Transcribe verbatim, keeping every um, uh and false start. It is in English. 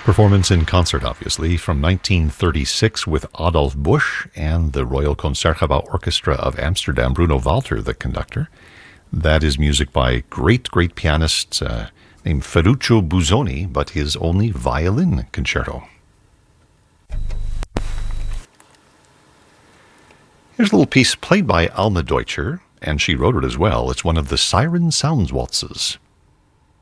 Performance in concert, obviously, from nineteen thirty-six with Adolf Busch and the Royal Concertgebouw Orchestra of Amsterdam, Bruno Walter, the conductor. That is music by great, great pianist uh, named Ferruccio Busoni, but his only violin concerto. Here's a little piece played by Alma Deutscher, and she wrote it as well. It's one of the Siren Sounds waltzes.